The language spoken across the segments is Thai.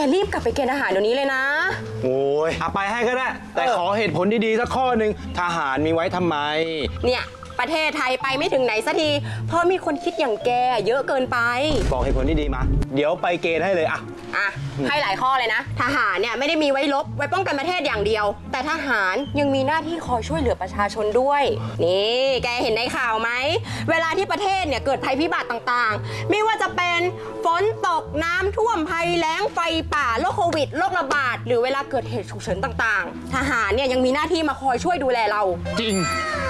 รีบกลับไปเกณฑ์อาหารเดี๋ยวนี้เลยนะโอ้ยไปให้ก็ได้แต่ขอเหตุผลดีๆสักข้อหนึ่งทหารมีไว้ทำไมเนี่ยประเทศไทยไปไม่ถึงไหนสักทีเพราะมีคนคิดอย่างแกเยอะเกินไปบอกเหตุผลที่ดีมาเดี๋ยวไปเกณฑ์ให้เลยให้หลายข้อเลยนะทหารเนี่ยไม่ได้มีไว้รบไว้ป้องกันประเทศอย่างเดียวแต่ทหารยังมีหน้าที่คอยช่วยเหลือประชาชนด้วยนี่แกเห็นในข่าวไหมเวลาที่ประเทศเนี่ยเกิดภัยพิบัติต่างๆไม่ว่าจะเป็นฝนตกน้ำท่วมภัยแล้งไฟป่าโรคโควิดโรคระบาดหรือเวลาเกิดเหตุฉุกเฉินต่างๆทหารเนี่ยยังมีหน้าที่มาคอยช่วยดูแลเราจริง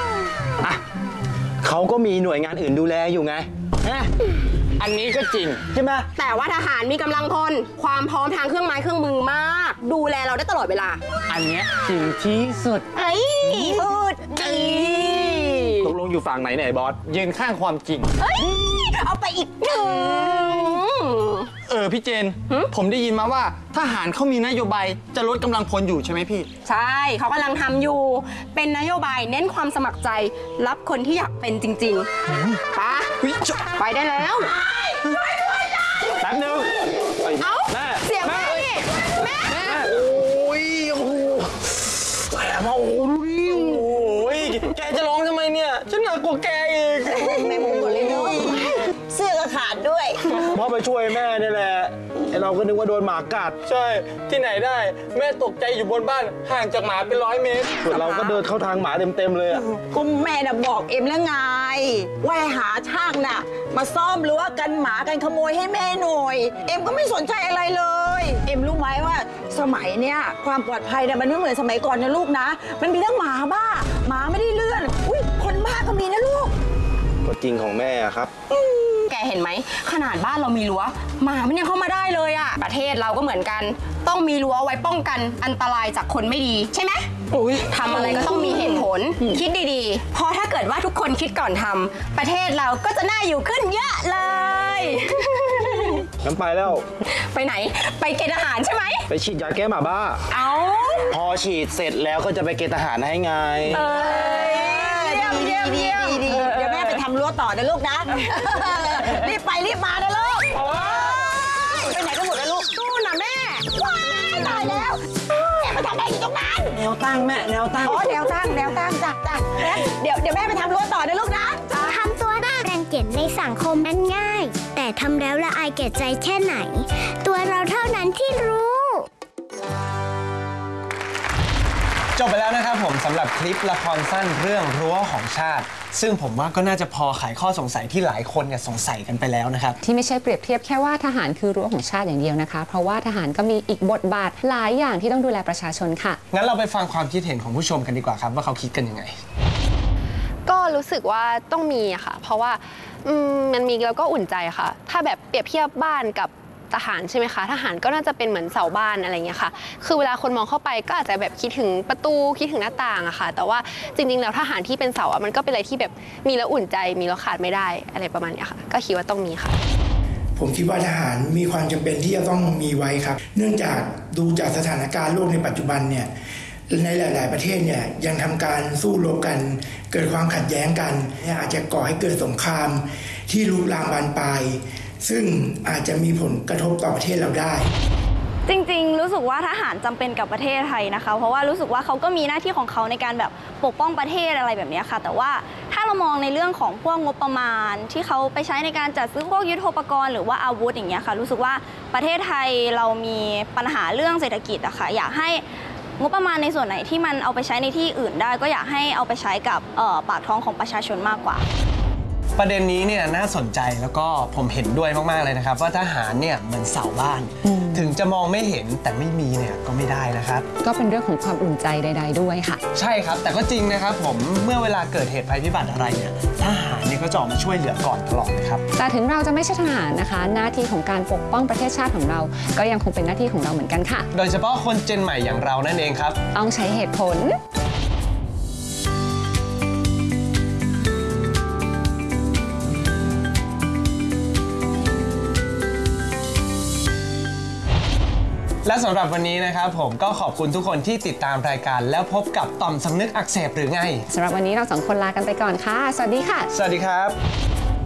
เขาก็มีหน่วยงานอื่นดูแลอยู่ไงอันนี้ก็จริงใช่ไหมแต่ว่าทหารมีกำลังพลความพร้อมทางเครื่องไม้เครื่องมือมากดูแลเราได้ตลอดเวลาอันนี้จริงที่สุดพูดดีตกลงอยู่ฝั่งไหนเนี่ยบอสยืนข้างความจริงเอาไปอีกหนึ่งพี่เจนผมได้ยินมาว่าทหารเขามีนโยบายจะลดกำลังพลอยู่ใช่ไหมพี่ใช่เขากำลังทำอยู่เป็นนโยบายเน้นความสมัครใจรับคนที่อยากเป็นจริงๆไปได้แล้วแป๊บนึงเสียงแม่แม่โอ้ยแม่มาโอ้ยแกจะร้องทำไมเนี่ยฉันหนักกว่าแกอีกแม่มุมหมดเลยเนาะเสื้อก็ขาดด้วยพ่อไปช่วยแม่นี่แหละไอเราก็นึกว่าโดนหมากัดใช่ที่ไหนได้แม่ตกใจอยู่บนบ้านห่างจากหมาเป็น100 เมตรส่วนเราก็เดินเข้าทางหมาเต็มเลยก็แม่น่ะบอกเอ็มแล้วไงว่าหาช่างน่ะมาซ่อมรั้วกันหมากันขโมยให้แม่หน่อยเอ็มก็ไม่สนใจอะไรเลยเอ็มรู้ไหมว่าสมัยเนี้ยความปลอดภัยเนี่ยมันไม่เหมือนสมัยก่อนนะลูกนะมันมีทั้งหมาบ้าหมาไม่ได้เลื่อนคนบ้าก็มีนะลูกก็จริงของแม่ครับแกเห็นไหมขนาดบ้านเรามีรั้วหมามันยังเข้ามาได้เลยอะประเทศเราก็เหมือนกันต้องมีรั้วไว้ป้องกันอันตรายจากคนไม่ดีใช่ไหมทำอะไรก็ต้องมีเหตุผลคิดดีๆเพราะถ้าเกิดว่าทุกคนคิดก่อนทำประเทศเราก็จะน่าอยู่ขึ้นเยอะเลยงั้นไปแล้วไปไหนไปเกณฑ์ทหารใช่ไหมไปฉีดยาแก้หมาบ้าพอฉีดเสร็จแล้วก็จะไปเกณฑ์ทหารให้ไงเดี๋ยวแม่ไปทำรั้วต่อนะลูกนะรีบไปรีบมานะลูกไปไหนก็หมดนะลูกตู้นะแม่ว้ายตายแล้วแม่มาทำอะไรอยู่ตรงนั้นแนวตั้งแม่แนวตั้งแนวตั้งจ้ะเดี๋ยวแม่ไปทำรั้วต่อนะลูกนะทำตัวน่ารังเกียจในสังคมนั้นง่ายแต่ทำแล้วละอายแก่ใจแค่ไหนตัวเราเท่านั้นที่รู้จบไปแล้วนะครับผมสำหรับคลิปละครสั้นเรื่องรั้วของชาติซึ่งผมว่าก็น่าจะพอไขข้อสงสัยที่หลายคนเนี่ยสงสัยกันไปแล้วนะครับที่ไม่ใช่เปรียบเทียบแค่ว่าทหารคือรั้วของชาติอย่างเดียวนะคะเพราะว่าทหารก็มีอีกบทบาทหลายอย่างที่ต้องดูแลประชาชนค่ะงั้นเราไปฟังความคิดเห็นของผู้ชมกันดีกว่าครับว่าเขาคิดกันยังไงก็รู้สึกว่าต้องมีค่ะเพราะว่ามันมีแล้วก็อุ่นใจค่ะถ้าแบบเปรียบเทียบบ้านกับทหารใช่ไหมคะทหารก็น่าจะเป็นเหมือนเสาบ้านอะไรเงี้ยค่ะคือเวลาคนมองเข้าไปก็อาจจะแบบคิดถึงประตูคิดถึงหน้าต่างอะค่ะแต่ว่าจริงๆแล้วทหารที่เป็นเสาอะมันก็เป็นอะไรที่แบบมีแล้วอุ่นใจมีแล้วขาดไม่ได้อะไรประมาณนี้ค่ะก็คิดว่าต้องมีค่ะผมคิดว่าทหารมีความจำเป็นที่จะต้องมีไว้ครับเนื่องจากดูจากสถานการณ์โลกในปัจจุบันเนี่ยในหลายๆประเทศเนี่ยยังทำการสู้รบกันเกิดความขัดแย้งกันอาจจะก่อให้เกิดสงครามที่ลุกลามบานปลายซึ่งอาจจะมีผลกระทบต่อประเทศเราได้จริงๆรู้สึกว่าทหารจำเป็นกับประเทศไทยนะคะเพราะว่ารู้สึกว่าเขาก็มีหน้าที่ของเขาในการแบบปกป้องประเทศอะไรแบบนี้ค่ะแต่ว่าถ้าเรามองในเรื่องของพวกงบประมาณที่เขาไปใช้ในการจัดซื้อพวกยุทโธปกรณ์หรือว่าอาวุธอย่างเงี้ยค่ะรู้สึกว่าประเทศไทยเรามีปัญหาเรื่องเศรษฐกิจอะค่ะอยากให้งบประมาณในส่วนไหนที่มันเอาไปใช้ในที่อื่นได้ก็อยากให้เอาไปใช้กับปากท้องของประชาชนมากกว่าประเด็นนี้เนี่ยน่าสนใจแล้วก็ผมเห็นด้วยมากๆเลยนะครับว่าทหารเนี่ยเหมือนเสาบ้านถึงจะมองไม่เห็นแต่ไม่มีเนี่ยก็ไม่ได้นะครับก็เป็นเรื่องของความอุ่นใจใดๆด้วยค่ะใช่ครับแต่ก็จริงนะครับผมเมื่อเวลาเกิดเหตุภัยพิบัติอะไรเนี่ยทหารเนี่ยก็จะออกมาช่วยเหลือก่อนตลอดเลยครับแต่ถึงเราจะไม่ใช่ทหารนะคะหน้าที่ของการปกป้องประเทศชาติของเราก็ยังคงเป็นหน้าที่ของเราเหมือนกันค่ะโดยเฉพาะคนเจนใหม่อย่างเรานั่นเองครับต้องใช้เหตุผลและสำหรับวันนี้นะครับผมก็ขอบคุณทุกคนที่ติดตามรายการแล้วพบกับต่อมสำนึกอักเสบหรือไงสำหรับวันนี้เรา2 คนลากันไปก่อนค่ะสวัสดีค่ะสวัสดีครับ